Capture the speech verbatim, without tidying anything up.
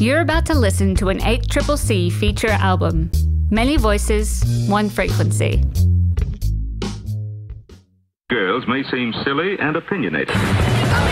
You're about to listen to an eight C C C feature album. Many voices, one frequency. Girls may seem silly and opinionated.